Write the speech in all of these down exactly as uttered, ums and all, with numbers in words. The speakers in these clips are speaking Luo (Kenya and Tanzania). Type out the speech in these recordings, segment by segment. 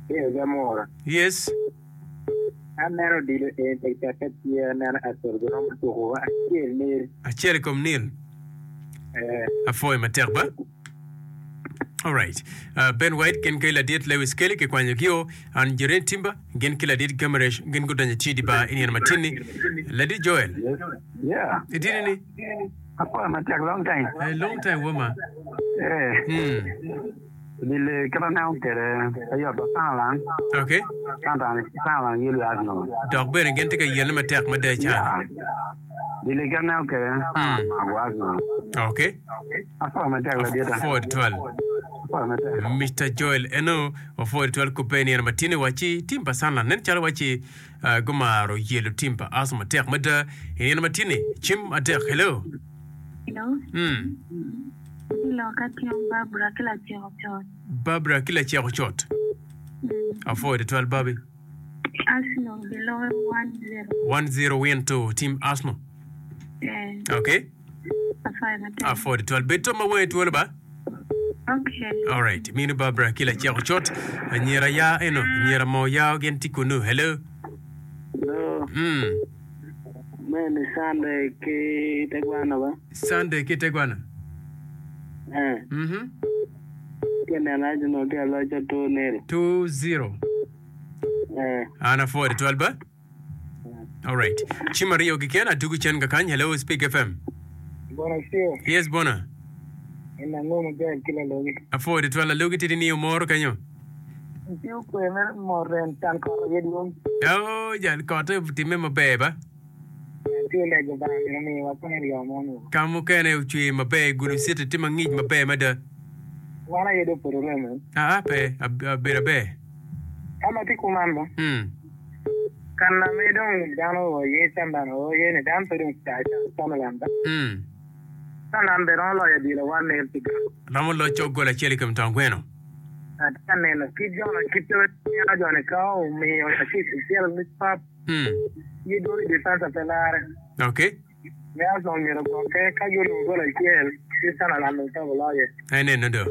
Yeah, Zamora. Yes. I'm not a dealer in a packet here and I told the number to who I still need. A cherry come Neil. A foy materba. All right. Uh, Ben White gen kila diet Lewis Kelly ke kwanyo kio an Jeren Timba gen kila diet Gameresh gen gudanya chidi ba ini matini. Lady Joel. Yeah. It didn't. I thought it take a long time. A long time, woman. Yeah. Hmm. The Cabanao get a yacht of Salan. Okay. Sometimes Salan, you love no. Dog Ben again take a yellow attack, my dear child. The Cabanao get a was no. Okay. I thought my dad four twelve. Mister Joel Eno of four twelve Company and Martini Wachi, Timba Sanla, Nenchal Wachi, Gomaro, Yellow Timba, Asma Tek Mada, in Martini, Chim Atek, hello. Hello? Hmm. Hello, Barbara Killer Barbara Killer Chot. Of four twelve, Bobby. Arsenal below one zero. One zero win to Team Arsenal. Yeah. Okay. A four twelve, beto my way to Alba. Okay. All right. Mina Barbara Killer Chot, and Yera Ya Eno, Yera Mo Ya Gentikunu, hello. No. Hmm. Man, Sunday, K. Teguanova. Sunday, Kiteguana. Eh. Mm-hmm. Can I know the larger two nail? Two zero. Eh. Anna four twelve. All right. Chimario Gikena, Duguchan Gakan, hello, Speak F M. Bona still. Yes, Bona. In the moment, I'm killing the A four twelve, look at it in your more, can you? You pay more than ten corridors. Oh, yeah, caught up to me, my baby. Feel like a bag in me, what's on your money? Come, can I chew my bag? Good to sit at Tim and eat my bear, mother. What are you doing for the women? Ah, pay a bit of bear. I'm a tick member. Hmm. Can I made on down over yes and down over here in a dancing stage, Summerland? Hmm. Some number all I did a one nail pick. Ramolo Chogola Chelicum Tangueno. At ten and a kid on a kid on a cow, me or a kid to tell Miss Pop. Hmm. You do the defense of the ladder. Okay. There's no miracle. Okay, can you go like here? This time I'm not a lawyer. I know, no.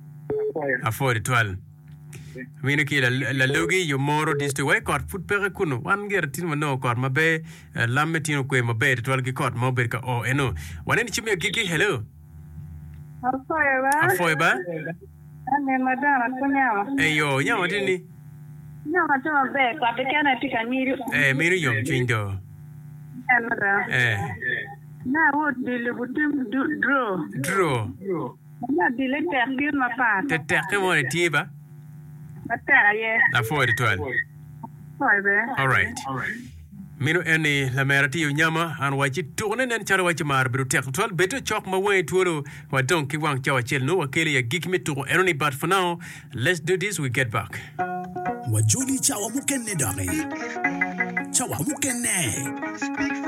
A four twelve. Minaki la logi yo moro disto way caught foot pericuno one get tin no caught my bay lametino que my bed twelve caught moberka oh eno one any chimney kiki hello A foiba and then Madame Kunyama. hey yo yeah what didn't No, I don't beg, but I can't take a needle. eh miro yom chindo eh Now, what deal with him draw? draw Not the letter, feel my part. the take one tiba But yeah. a four twelve all right Mino any la merati nyama and wachi tone and chara wachi mar bru tek twelve better chok my way to wa don't ki wang chawa chel no akeli ya gik me to eroni but for now let's do this we get back Wajuli chawa mukenne dare chawa mukenne